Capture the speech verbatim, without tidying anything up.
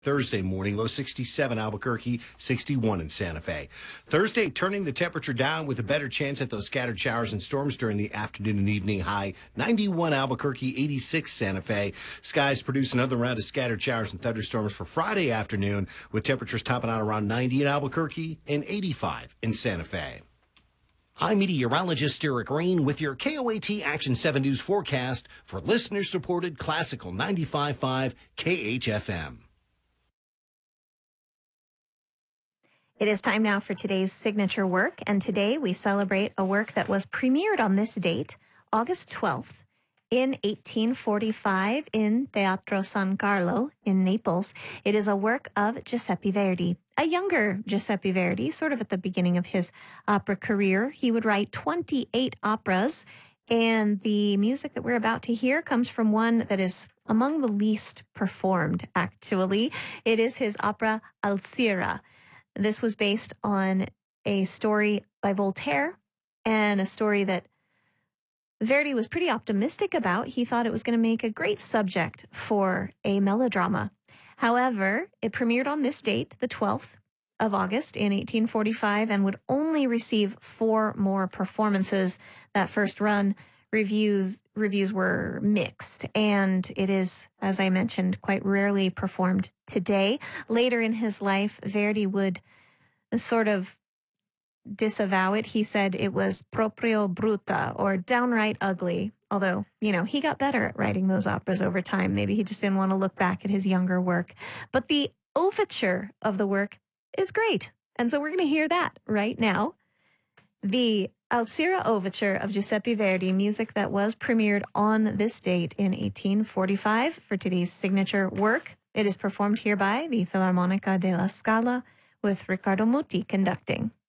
Thursday morning, low sixty-seven, Albuquerque, sixty-one in Santa Fe. Thursday, turning the temperature down with a better chance at those scattered showers and storms during the afternoon and evening. High ninety-one, Albuquerque, eighty-six, Santa Fe. Skies produce another round of scattered showers and thunderstorms for Friday afternoon, with temperatures topping out around ninety in Albuquerque and eighty-five in Santa Fe. I'm meteorologist Eric Rain with your K O A T Action seven News forecast for listener-supported classical ninety-five point five K H F M. It is time now for today's signature work, and today we celebrate a work that was premiered on this date, August twelfth, in eighteen forty-five in Teatro San Carlo in Naples. It is a work of Giuseppe Verdi, a younger Giuseppe Verdi, sort of at the beginning of his opera career. He would write twenty-eight operas, and the music that we're about to hear comes from one that is among the least performed, actually. It is his opera Alzira. This was based on a story by Voltaire, and a story that Verdi was pretty optimistic about. He thought it was going to make a great subject for a melodrama. However, it premiered on this date, the twelfth of August in eighteen forty-five, and would only receive four more performances. That first run, reviews reviews were mixed, and it is, as I mentioned, quite rarely performed today. Later in his life, Verdi would sort of disavow it. He said it was proprio brutta, or downright ugly. Although, you know, he got better at writing those operas over time. Maybe he just didn't want to look back at his younger work. But the overture of the work is great. And so we're going to hear that right now. The Alzira Overture of Giuseppe Verdi, music that was premiered on this date in eighteen forty-five for today's signature work. It is performed here by the Filarmonica della Scala with Riccardo Muti conducting.